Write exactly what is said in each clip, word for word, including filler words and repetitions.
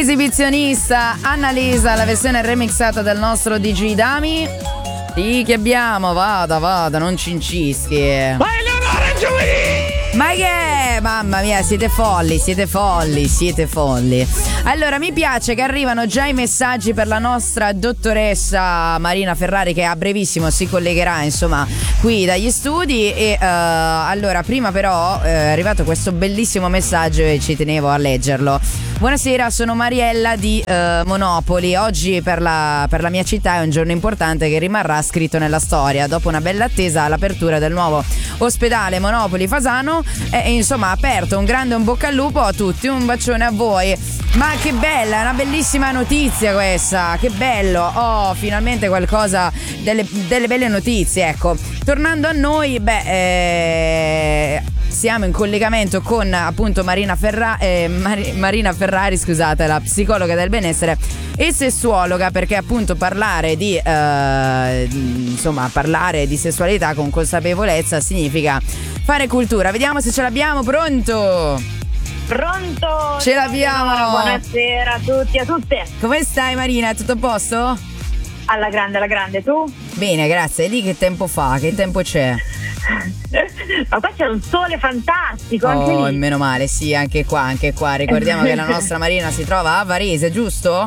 Esibizionista Annalisa, la versione remixata del nostro D J Dami. Sì, che abbiamo, vada, vada, non ci incischi. Ma Eleonora giovedì! Ma che è? Mamma mia, siete folli, siete folli, siete folli. Allora, mi piace che arrivano già i messaggi per la nostra dottoressa Marina Ferrari, che a brevissimo si collegherà, insomma, qui dagli studi. E uh, allora, prima però uh, è arrivato questo bellissimo messaggio e ci tenevo a leggerlo. Buonasera, sono Mariella di uh, Monopoli. Oggi per la, per la mia città è un giorno importante che rimarrà scritto nella storia. Dopo una bella attesa all'apertura del nuovo ospedale Monopoli Fasano, è insomma aperto. Un grande un bocca al lupo a tutti, un bacione a voi. Ma che bella, è una bellissima notizia questa, che bello. Oh, finalmente qualcosa, delle, delle belle notizie, ecco. Tornando a noi, beh, eh, siamo in collegamento con appunto Marina, Ferra- eh, Mar- Marina Ferrari, scusate, la psicologa del benessere e sessuologa, perché appunto parlare di eh, insomma parlare di sessualità con consapevolezza significa fare cultura. Vediamo se ce l'abbiamo. Pronto? Pronto? Ce l'abbiamo. Buonasera a tutti e a tutte. Come stai Marina? Tutto a posto? Alla grande, alla grande, tu? Bene, grazie. E lì che tempo fa? Che tempo c'è? Ma qua c'è un sole fantastico, anche Oh, lì. meno male, sì, anche qua, anche qua. Ricordiamo che la nostra Marina si trova a Varese, giusto?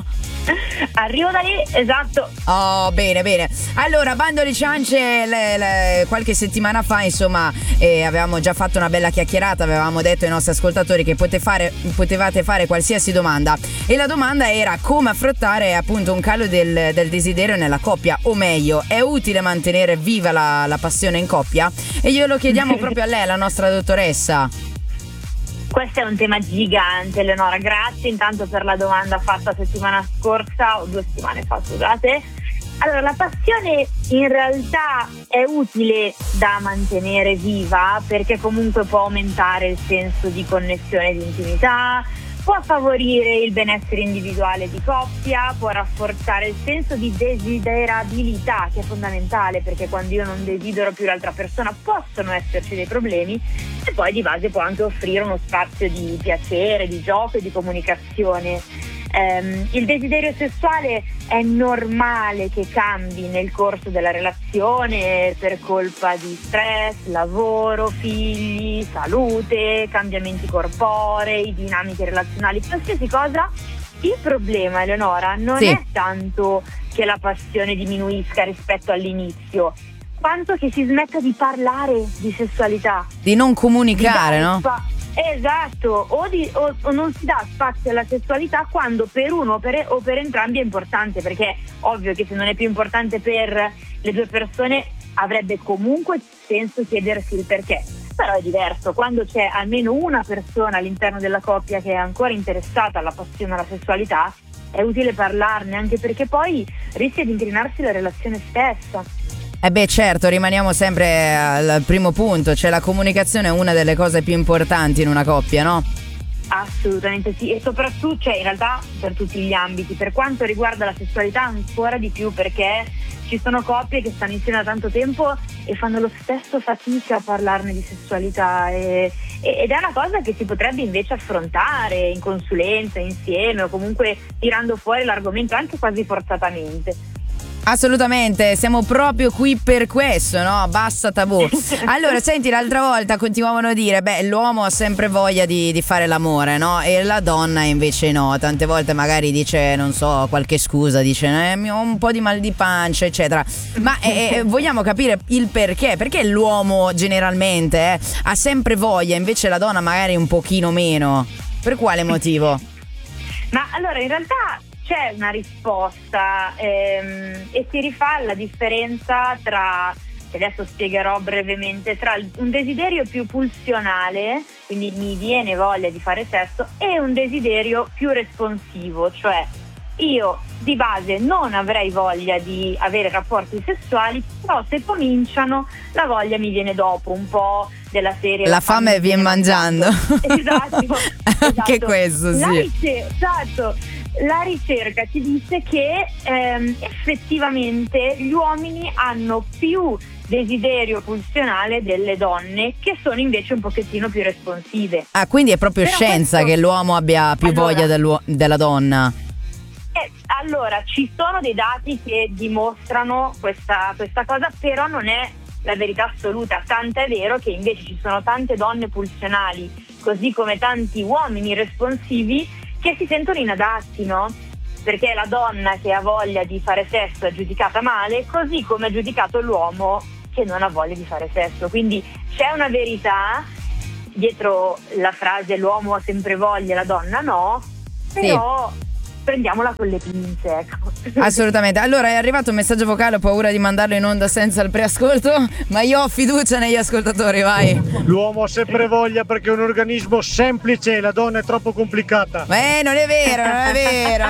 Arrivo da lì, esatto. Oh, bene, bene. Allora, bando alle ciance, le, le, qualche settimana fa, insomma, eh, avevamo già fatto una bella chiacchierata, avevamo detto ai nostri ascoltatori che pote fare, potevate fare qualsiasi domanda. E la domanda era come affrontare appunto un calo del, del desiderio nella coppia, o meglio, è utile mantenere viva la, la passione in coppia? E glielo chiediamo proprio a lei, la nostra dottoressa. Questo è un tema gigante, Eleonora. Grazie intanto per la domanda fatta settimana scorsa, o due settimane fa, scusate. Allora, la passione in realtà è utile da mantenere viva, perché comunque può aumentare il senso di connessione e di intimità, può favorire il benessere individuale di coppia, può rafforzare il senso di desiderabilità, che è fondamentale, perché quando io non desidero più l'altra persona possono esserci dei problemi, e poi di base può anche offrire uno spazio di piacere, di gioco e di comunicazione. Um, il desiderio sessuale è normale che cambi nel corso della relazione per colpa di stress, lavoro, figli, salute, cambiamenti corporei, dinamiche relazionali, qualsiasi cosa. Il problema, Eleonora, non sì. è tanto che la passione diminuisca rispetto all'inizio, quanto che si smetta di parlare di sessualità, di non comunicare, di no? Spa- Esatto, o, di, o, o non si dà spazio alla sessualità quando per uno o per, o per entrambi è importante, perché è ovvio che se non è più importante per le due persone avrebbe comunque senso chiedersi il perché. Però è diverso, quando c'è almeno una persona all'interno della coppia che è ancora interessata alla passione, alla sessualità, è utile parlarne, anche perché poi rischia di incrinarsi la relazione stessa. Eh beh, certo, rimaniamo sempre al primo punto, cioè la comunicazione è una delle cose più importanti in una coppia, no? Assolutamente sì, e soprattutto, cioè in realtà per tutti gli ambiti, per quanto riguarda la sessualità ancora di più, perché ci sono coppie che stanno insieme da tanto tempo e fanno lo stesso fatica a parlarne di sessualità, e, e, ed è una cosa che si potrebbe invece affrontare in consulenza, insieme, o comunque tirando fuori l'argomento anche quasi forzatamente. Assolutamente, siamo proprio qui per questo, no? Basta tabù. Allora, senti, l'altra volta continuavano a dire, beh, l'uomo ha sempre voglia di, di fare l'amore, no? E la donna invece no, tante volte magari dice, non so, qualche scusa, dice, eh, ho un po' di mal di pancia, eccetera. Ma eh, vogliamo capire il perché, perché l'uomo generalmente eh, ha sempre voglia, invece la donna magari un pochino meno. Per quale motivo? Ma allora, in realtà c'è una risposta ehm, e si rifà alla differenza tra, che adesso spiegherò brevemente, tra un desiderio più pulsionale, quindi mi viene voglia di fare sesso, e un desiderio più responsivo, cioè io di base non avrei voglia di avere rapporti sessuali, però se cominciano la voglia mi viene dopo, un po' della serie La fame viene mangiando. Esatto, esatto. Anche questo, sì. La ricer- esatto. La ricerca ci dice che ehm, effettivamente gli uomini hanno più desiderio pulsionale delle donne, che sono invece un pochettino più responsive. Ah, quindi è proprio Però scienza questo... che l'uomo abbia più allora, voglia dell'uo- della donna. Eh, allora, ci sono dei dati che dimostrano questa, questa cosa, però non è la verità assoluta. Tant'è vero che invece ci sono tante donne pulsionali, così come tanti uomini responsivi, che si sentono inadatti, no? Perché la donna che ha voglia di fare sesso è giudicata male, così come è giudicato l'uomo che non ha voglia di fare sesso. Quindi c'è una verità dietro la frase l'uomo ha sempre voglia, la donna no, però sì, prendiamola con le pinze, ecco. Assolutamente. Allora, è arrivato un messaggio vocale, ho paura di mandarlo in onda senza il preascolto, ma io ho fiducia negli ascoltatori, vai. L'uomo ha sempre voglia perché è un organismo semplice, la donna è troppo complicata. Eh, non è vero, non è vero.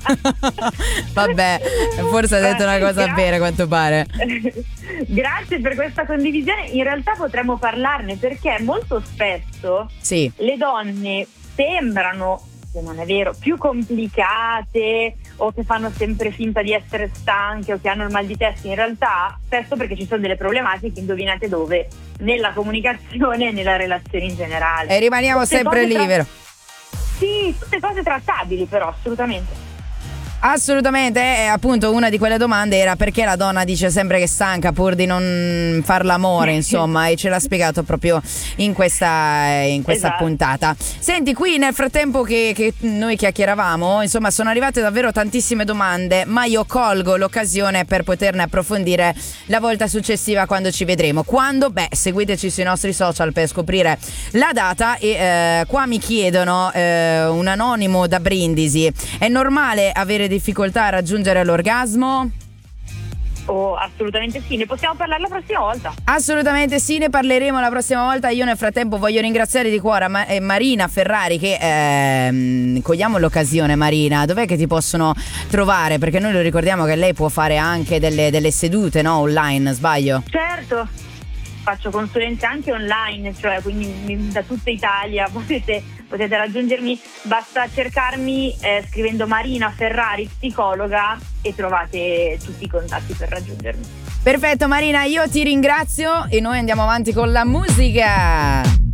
Vabbè, forse ha detto una cosa vera, a quanto pare. Grazie per questa condivisione. In realtà potremmo parlarne, perché molto spesso sì, le donne sembrano, se non è vero, più complicate, o che fanno sempre finta di essere stanche, o che hanno il mal di testa. In realtà spesso perché ci sono delle problematiche, indovinate dove? Nella comunicazione e nella relazione in generale. E rimaniamo tutte sempre lì, tra... vero? Sì, tutte cose trattabili, però, assolutamente. Assolutamente, e appunto una di quelle domande era perché la donna dice sempre che è stanca pur di non far l'amore, insomma, e ce l'ha spiegato proprio in questa, in questa esatto. puntata. Senti, qui nel frattempo che, che noi chiacchieravamo, insomma, sono arrivate davvero tantissime domande, ma io colgo l'occasione per poterne approfondire la volta successiva, quando ci vedremo. Quando? Beh, seguiteci sui nostri social per scoprire la data. E eh, qua mi chiedono, eh, un anonimo da Brindisi, è normale avere difficoltà a raggiungere l'orgasmo? Oh, assolutamente sì, ne possiamo parlare la prossima volta. Assolutamente sì, ne parleremo la prossima volta. Io nel frattempo voglio ringraziare di cuore Ma- eh, Marina Ferrari, che ehm, cogliamo l'occasione. Marina, dov'è che ti possono trovare? Perché noi lo ricordiamo che lei può fare anche delle, delle sedute, no? Online, sbaglio? Certo, faccio consulenze anche online, cioè quindi da tutta Italia potete, potete raggiungermi, basta cercarmi eh, scrivendo Marina Ferrari psicologa e trovate tutti i contatti per raggiungermi. Perfetto Marina, io ti ringrazio e noi andiamo avanti con la musica.